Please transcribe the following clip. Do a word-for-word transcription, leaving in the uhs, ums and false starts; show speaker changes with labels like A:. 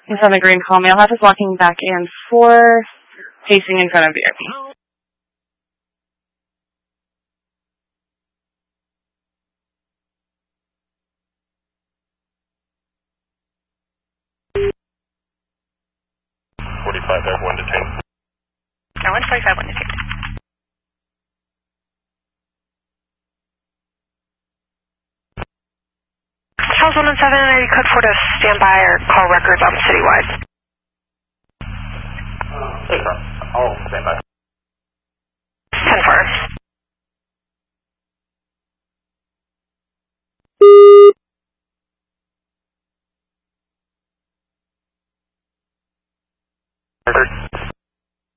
A: He's on the green, call me. I'll have us walking back and forth, pacing in front of V I P.
B: forty-five, I have one detained.
C: I one forty-five, one detained. Charles one one seven, are you code for to stand by or call records on citywide?
B: Hey, I'll stand by.